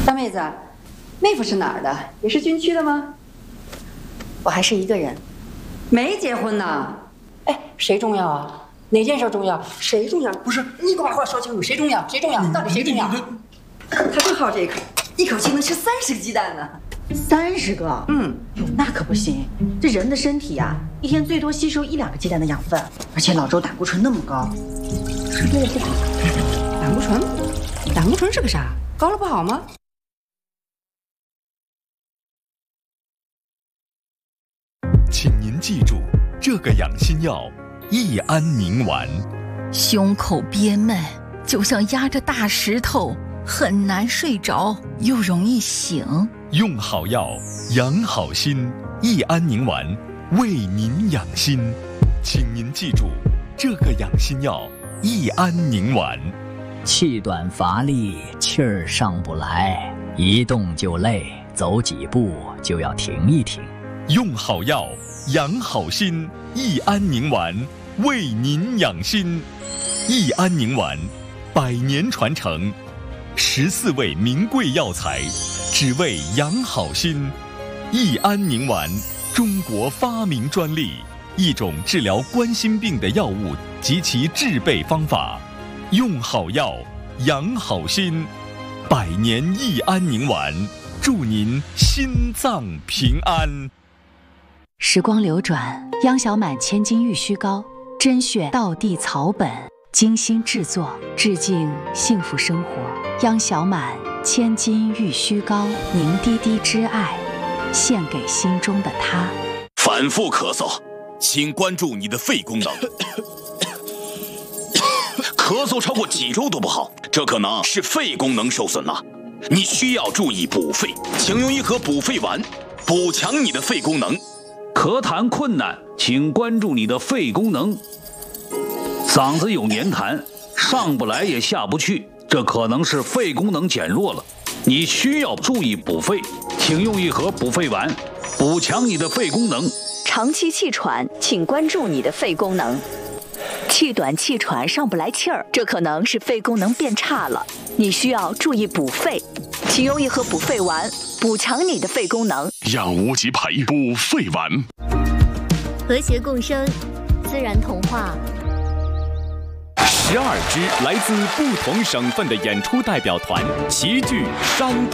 大妹子，妹夫是哪儿的？也是军区的吗？ 我还是一个人， 没结婚呢。 哎，谁重要啊？哪件事重要？谁重要？ 不是， 你给我把话说清楚，谁重要？谁重要？到底谁重要？ 他正好这口，一口气能吃30个鸡蛋呢。 30个？哟，那可不行。这人的身体呀，一天最多吸收1、2个鸡蛋的养分，而且老周胆固醇那么高，吃多了不好。 胆固醇？胆固醇是个啥？高了不好吗？ 请您记住，这个养心药益安宁丸。 胸口憋闷，就像压着大石头，很难睡着，又容易醒。 用好药，养好心，益安宁丸为您养心。请您记住，这个养心药益安宁丸。 气短乏力，气儿上不来，一动就累，走几步就要停一停。 用好药，养好心，益安宁丸为您养心。益安宁丸100年传承，14味名贵药材，只为养好心。益安宁丸，中国发明专利，一种治疗冠心病的药物及其制备方法。用好药，养好心，100年益安宁丸，祝您心脏平安。 时光流转，央小满千金玉虚膏，甄选道地草本，精心制作，致敬幸福生活。央小满千金玉虚膏，凝滴滴之爱，献给心中的他。 反复咳嗽，请关注你的肺功能。咳嗽超过几周都不好，这可能是肺功能受损了。你需要注意补肺，请用一盒补肺丸，补强你的肺功能。 咳痰困难，请关注你的肺功能。嗓子有黏痰，上不来也下不去，这可能是肺功能减弱了。你需要注意补肺，请用一盒补肺丸，补强你的肺功能。 长期气喘，请关注你的肺功能。气短气喘上不来气儿，这可能是肺功能变差了，你需要注意补肺，请用一盒补肺丸，补强你的肺功能。 养无极培补肺丸， 和谐共生，自然童话。 12支来自不同省份的演出代表团齐聚山东。